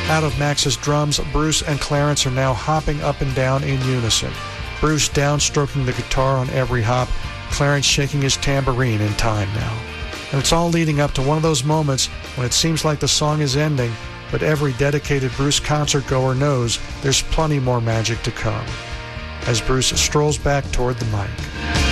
Out of Max's drums, Bruce and Clarence are now hopping up and down in unison. Bruce downstroking the guitar on every hop, Clarence shaking his tambourine in time now. And it's all leading up to one of those moments when it seems like the song is ending, but every dedicated Bruce concertgoer knows there's plenty more magic to come. As Bruce strolls back toward the mic.